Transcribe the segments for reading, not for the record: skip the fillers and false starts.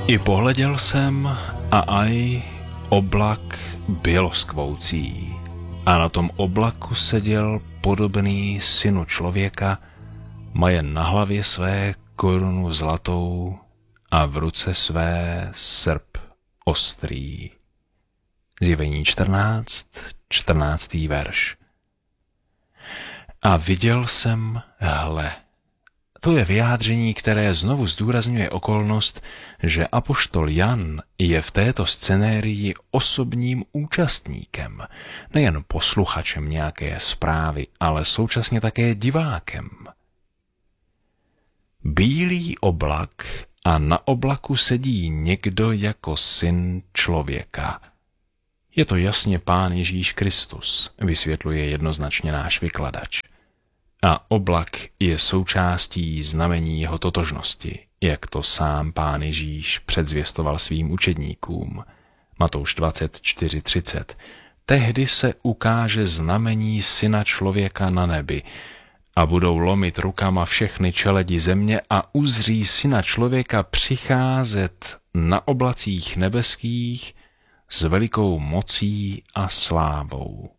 I pohleděl jsem a aj oblak běloskvoucí a na tom oblaku seděl podobný synu člověka, maje na hlavě své korunu zlatou a v ruce své srp ostrý. Zjevení 14. verš. A viděl jsem, hle. To je vyjádření, které znovu zdůrazňuje okolnost, že apoštol Jan je v této scenérii osobním účastníkem, nejen posluchačem nějaké zprávy, ale současně také divákem. Bílý oblak a na oblaku sedí někdo jako syn člověka. Je to jasně Pán Ježíš Kristus, vysvětluje jednoznačně náš vykladač. A oblak je součástí znamení jeho totožnosti, jak to sám Pán Ježíš předzvěstoval svým učedníkům. Matouš 24:30. Tehdy se ukáže znamení syna člověka na nebi a budou lomit rukama všechny čeledi země a uzří syna člověka přicházet na oblacích nebeských s velikou mocí a slávou.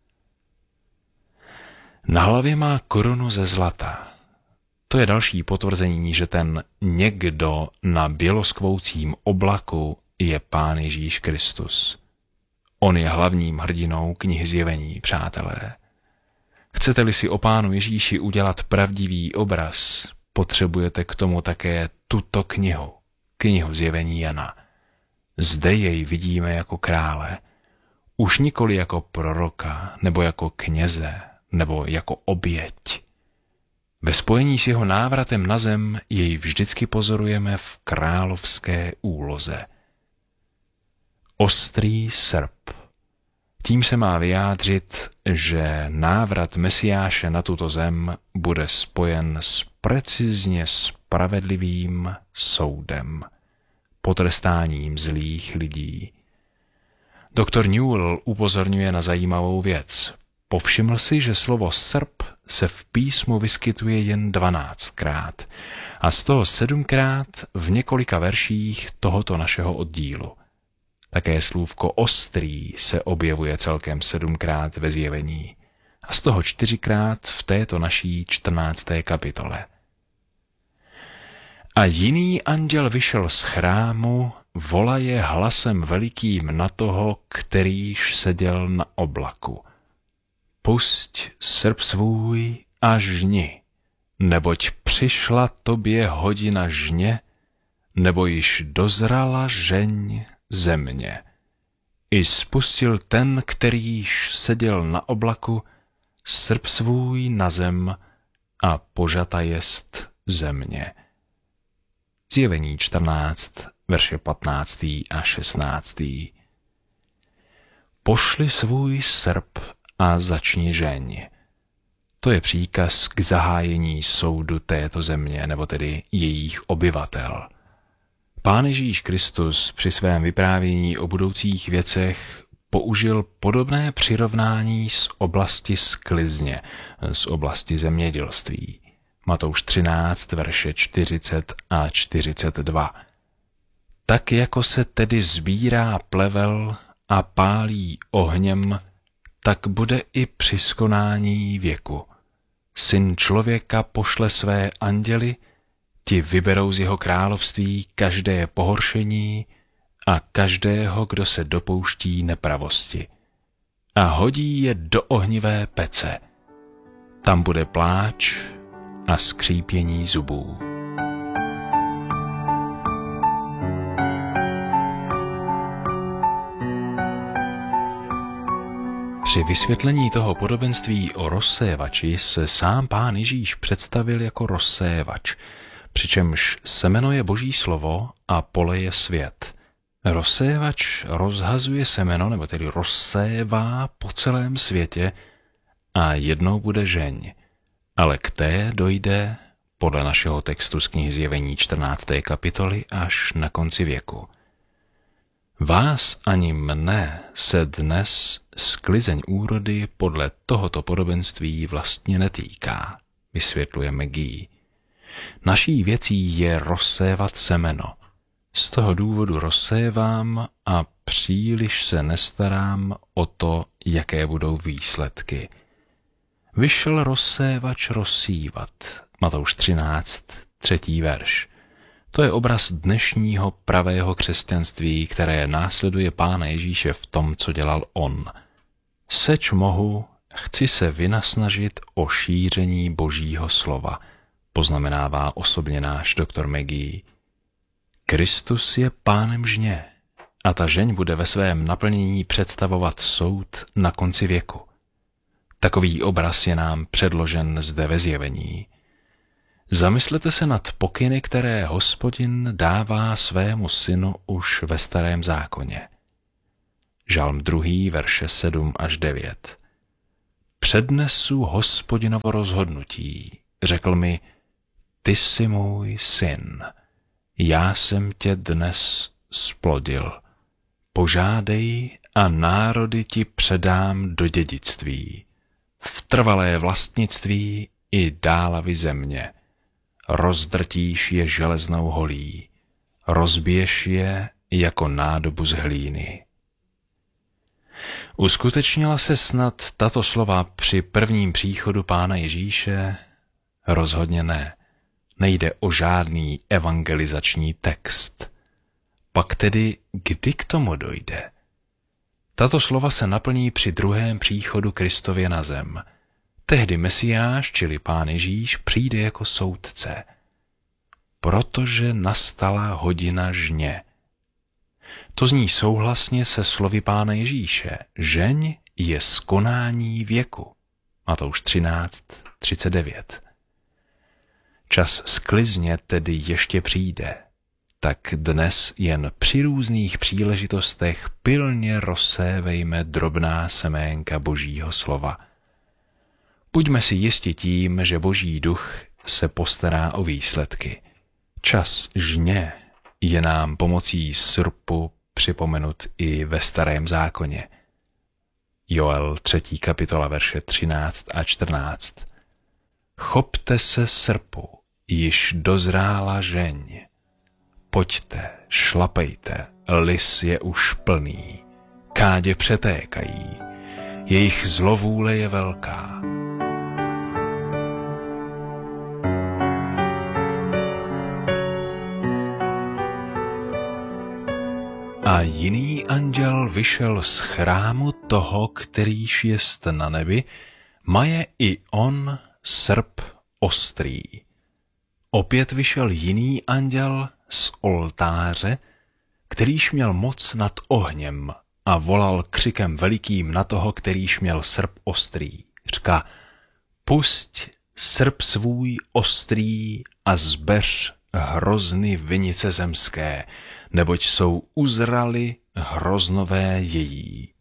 Na hlavě má korunu ze zlata. To je další potvrzení, že ten někdo na běloskvoucím oblaku je Pán Ježíš Kristus. On je hlavním hrdinou knihy Zjevení, přátelé. Chcete-li si o Pánu Ježíši udělat pravdivý obraz, potřebujete k tomu také tuto knihu, knihu Zjevení Jana. Zde jej vidíme jako krále, už nikoli jako proroka nebo jako kněze, nebo jako oběť. Ve spojení s jeho návratem na zem jej vždycky pozorujeme v královské úloze. Ostrý srp. Tím se má vyjádřit, že návrat Mesiáše na tuto zem bude spojen s precizně spravedlivým soudem, potrestáním zlých lidí. Doktor Newell upozorňuje na zajímavou věc. Povšiml si, že slovo srp se v písmu vyskytuje jen 12krát a z toho 7krát v několika verších tohoto našeho oddílu. Také slůvko ostrý se objevuje celkem 7krát ve Zjevení a z toho 4krát v této naší 14. kapitole. A jiný anděl vyšel z chrámu, volaje hlasem velikým na toho, kterýž seděl na oblaku. Pusť srp svůj a žni, neboť přišla tobě hodina žně, nebo již dozrala žeň země. I spustil ten, kterýž seděl na oblaku, srp svůj na zem a požata jest země. Zjevení 14, verše 15. a 16. Pošli svůj srp a začni žeň. To je příkaz k zahájení soudu této země, nebo tedy jejích obyvatel. Pán Ježíš Kristus při svém vyprávění o budoucích věcech použil podobné přirovnání z oblasti sklizně, z oblasti zemědělství. Matouš 13, verše 40 a 42. Tak jako se tedy sbírá plevel a pálí ohněm, tak bude i při skonání věku. Syn člověka pošle své anděly, ti vyberou z jeho království každé pohoršení a každého, kdo se dopouští nepravosti. A hodí je do ohnivé pece. Tam bude pláč a skřípění zubů. Při vysvětlení toho podobenství o rozsévači se sám Pán Ježíš představil jako rozsévač, přičemž semeno je Boží slovo a pole je svět. Rozsévač rozhazuje semeno, nebo tedy rozsévá po celém světě a jednou bude žeň, ale k té dojde podle našeho textu z knihy Zjevení 14. kapitoly až na konci věku. Vás ani mne se dnes sklizeň úrody podle tohoto podobenství vlastně netýká, vysvětluje McGee. Naší věcí je rozsévat semeno. Z toho důvodu rozsévám a příliš se nestarám o to, jaké budou výsledky. Vyšel rozsévač rozsívat. Matouš 13, 3. verš. To je obraz dnešního pravého křesťanství, které následuje Pána Ježíše v tom, co dělal on. Seč mohu, chci se vynasnažit o šíření Božího slova, poznamenává osobně náš doktor Magee. Kristus je pánem žně a ta žeň bude ve svém naplnění představovat soud na konci věku. Takový obraz je nám předložen zde ve Zjevení. Zamyslete se nad pokyny, které Hospodin dává svému synu už ve Starém zákoně. Žalm 2, verše 7 až 9. Přednesu Hospodinovo rozhodnutí, řekl mi, ty jsi můj syn, já jsem tě dnes splodil. Požádej a národy ti předám do dědictví, v trvalé vlastnictví i dálavy země. Rozdrtíš je železnou holí, rozbiješ je jako nádobu z hlíny. Uskutečnila se snad tato slova při prvním příchodu Pána Ježíše? Rozhodně ne. Nejde o žádný evangelizační text. Pak tedy kdy k tomu dojde? Tato slova se naplní při druhém příchodu Kristově na zem. Tehdy Mesiáš, čili Pán Ježíš, přijde jako soudce. Protože nastala hodina žně. To zní souhlasně se slovy Pána Ježíše. Žeň je skonání věku. Matouš 13, 39. Čas sklizně tedy ještě přijde. Tak dnes jen při různých příležitostech pilně rozsévejme drobná seménka Božího slova. Buďme si jisti tím, že Boží duch se postará o výsledky. Čas žně je nám pomocí srpu připomenut i ve Starém zákoně. Joel 3. kapitola verše 13 a 14. Chopte se srpu, již dozrála žeň. Pojďte, šlapejte, lis je už plný, kádě přetékají, jejich zlovůle je velká. A jiný anděl vyšel z chrámu toho, kterýž jest na nebi, maje i on srp ostrý. Opět vyšel jiný anděl z oltáře, kterýž měl moc nad ohněm a volal křikem velikým na toho, kterýž měl srp ostrý. Říká, pusť srp svůj ostrý a zbeř hrozny vinice zemské, neboť jsou uzrali hroznové její.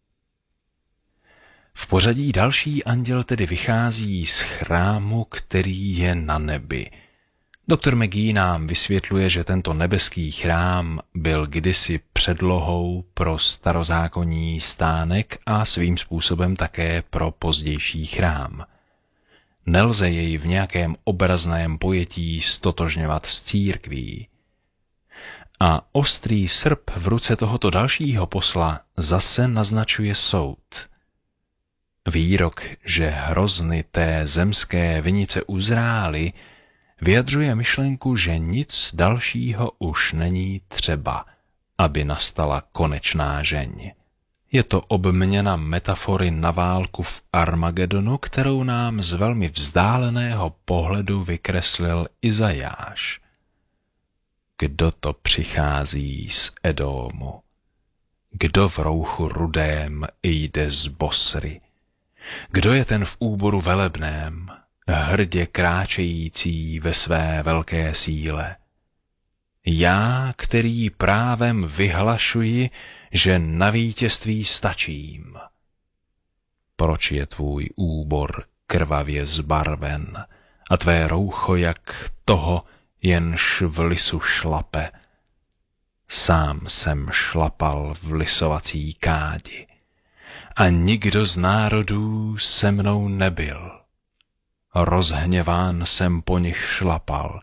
V pořadí další anděl tedy vychází z chrámu, který je na nebi. Doktor Magee nám vysvětluje, že tento nebeský chrám byl kdysi předlohou pro starozákonní stánek a svým způsobem také pro pozdější chrám. Nelze jej v nějakém obrazném pojetí stotožňovat s církví. A ostrý srp v ruce tohoto dalšího posla zase naznačuje soud. Výrok, že hrozny té zemské vinice uzrály, vyjadřuje myšlenku, že nic dalšího už není třeba, aby nastala konečná žeň. Je to obměna metafory na válku v Armagedonu, kterou nám z velmi vzdáleného pohledu vykreslil Izajáš. Kdo to přichází z Edómu? Kdo v rouchu rudém jde z Bosry? Kdo je ten v úboru velebném, hrdě kráčející ve své velké síle? Já, který právem vyhlašuji, že na vítězství stačím. Proč je tvůj úbor krvavě zbarven a tvé roucho jak toho, jenž v lisu šlape? Sám jsem šlapal v lisovací kádi a nikdo z národů se mnou nebyl. Rozhněván jsem po nich šlapal,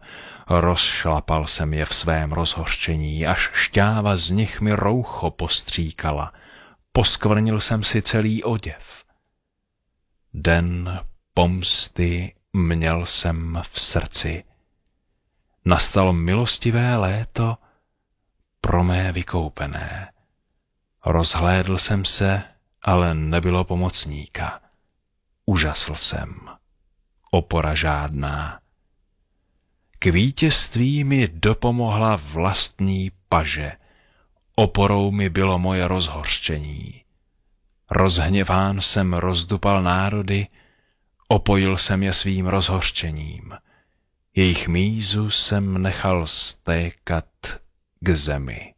Rozšlapal jsem je v svém rozhořčení, až šťáva z nich mi roucho postříkala. Poskvrnil jsem si celý oděv. Den pomsty měl jsem v srdci. Nastalo milostivé léto pro mé vykoupené. Rozhlédl jsem se, ale nebylo pomocníka. Užasl jsem. Opora žádná. K vítězství mi dopomohla vlastní paže. Oporou mi bylo moje rozhořčení. Rozhněván jsem rozdupal národy, opojil jsem je svým rozhořčením. Jejich mízu jsem nechal stékat k zemi.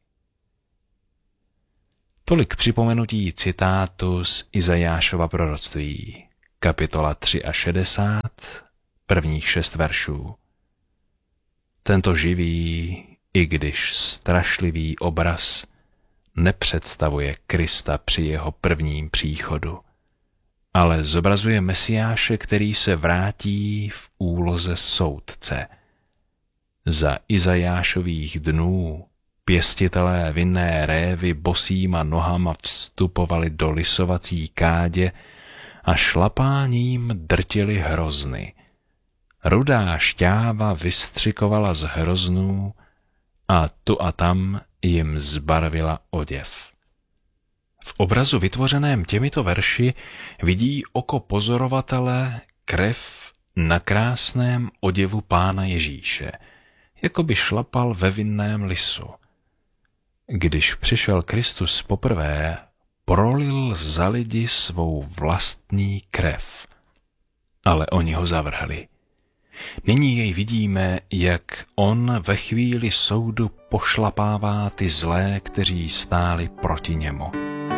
Tolik připomenutí citátu z Izajášova proroctví, kapitola 63, prvních 6 veršů. Tento živý, i když strašlivý obraz nepředstavuje Krista při jeho prvním příchodu, ale zobrazuje Mesiáše, který se vrátí v úloze soudce. Za Izajášových dnů pěstitelé vinné révy bosýma nohama vstupovali do lisovací kádě a šlapáním drtili hrozny. Rudá šťáva vystřikovala z hroznů a tu a tam jim zbarvila oděv. V obrazu vytvořeném těmito verši vidí oko pozorovatele krev na krásném oděvu Pána Ježíše, jako by šlapal ve vinném lisu. Když přišel Kristus poprvé, prolil za lidi svou vlastní krev, ale oni ho zavrhli. Nyní jej vidíme, jak on ve chvíli soudu pošlapává ty zlé, kteří stáli proti němu.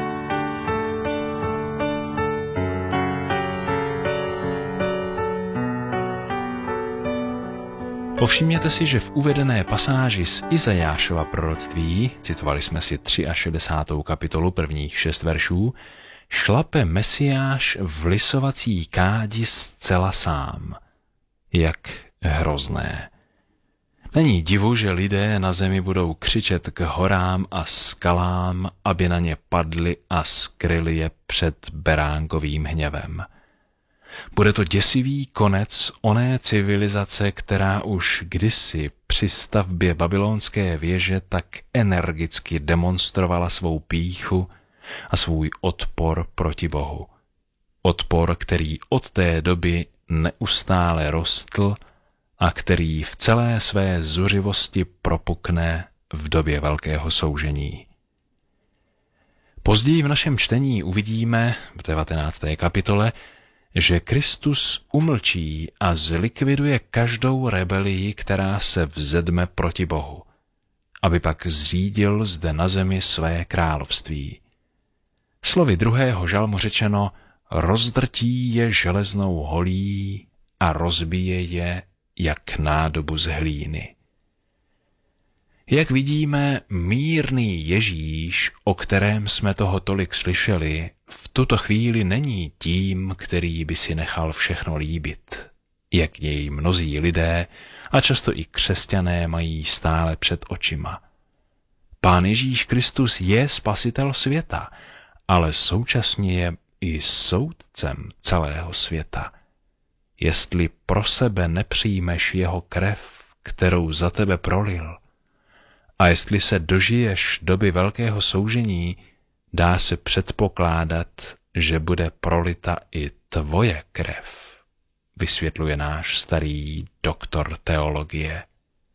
Povšimněte si, že v uvedené pasáži z Izajášova proroctví, citovali jsme si 63. kapitolu prvních 6 veršů, šlape Mesiáš v lisovací kádi zcela sám. Jak hrozné. Není divu, že lidé na zemi budou křičet k horám a skalám, aby na ně padli a skryli je před beránkovým hněvem. Bude to děsivý konec oné civilizace, která už kdysi při stavbě babylonské věže tak energicky demonstrovala svou pýchu a svůj odpor proti Bohu. Odpor, který od té doby neustále rostl a který v celé své zuřivosti propukne v době velkého soužení. Později v našem čtení uvidíme v 19. kapitole, že Kristus umlčí a zlikviduje každou rebelii, která se vzedme proti Bohu, aby pak zřídil zde na zemi své království. Slovy 2. žalmu řečeno, rozdrtí je železnou holí a rozbije je jak nádobu z hlíny. Jak vidíme, mírný Ježíš, o kterém jsme toho tolik slyšeli, v tuto chvíli není tím, který by si nechal všechno líbit, jak jej mnozí lidé a často i křesťané mají stále před očima. Pán Ježíš Kristus je spasitel světa, ale současně je i soudcem celého světa. Jestli pro sebe nepřijmeš jeho krev, kterou za tebe prolil, a jestli se dožiješ doby velkého soužení, dá se předpokládat, že bude prolita i tvoje krev, vysvětluje náš starý doktor teologie.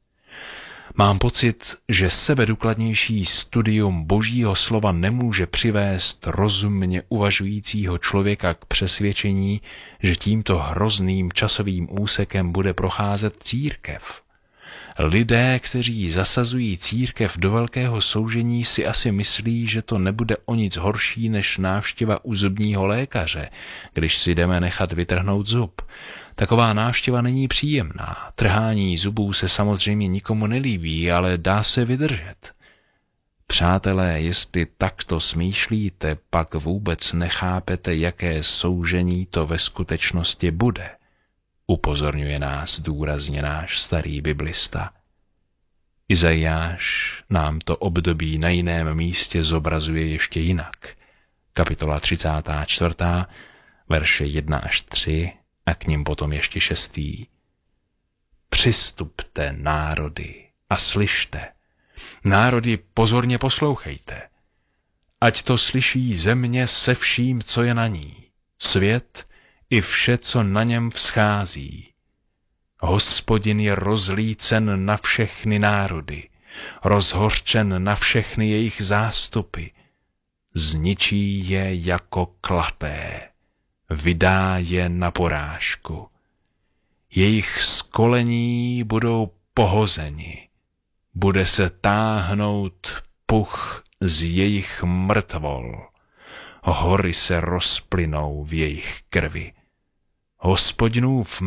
Mám pocit, že sebedůkladnější studium Božího slova nemůže přivést rozumně uvažujícího člověka k přesvědčení, že tímto hrozným časovým úsekem bude procházet církev. Lidé, kteří zasazují církev do velkého soužení, si asi myslí, že to nebude o nic horší než návštěva u zubního lékaře, když si jdeme nechat vytrhnout zub. Taková návštěva není příjemná. Trhání zubů se samozřejmě nikomu nelíbí, ale dá se vydržet. Přátelé, jestli takto smýšlíte, pak vůbec nechápete, jaké soužení to ve skutečnosti bude. upozorňuje nás důrazně náš starý biblista. Izajáš nám to období na jiném místě zobrazuje ještě jinak. Kapitola 34, verše 1 až 3 a k nim potom ještě 6. Přistupte, národy, a slyšte. Národy, pozorně poslouchejte. Ať to slyší země se vším, co je na ní, svět i vše, co na něm vzchází. Hospodin je rozlícen na všechny národy, rozhořčen na všechny jejich zástupy. Zničí je jako klaté, vydá je na porážku. Jejich skolení budou pohozeni, bude se táhnout puch z jejich mrtvol, hory se rozplynou v jejich krvi. Hospodinův